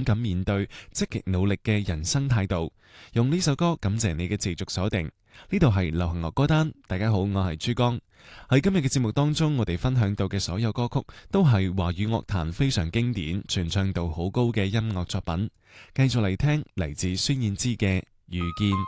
敢面對、積極努力嘅人生態度。用呢首歌感謝你嘅持續鎖定。呢度係流行樂歌單，大家好，我係珠江。喺今日嘅節目當中，我哋分享到嘅所有歌曲都係華語樂壇非常經典、傳唱度好高嘅音樂作品。繼續嚟聽嚟自孫燕姿嘅《遇見》。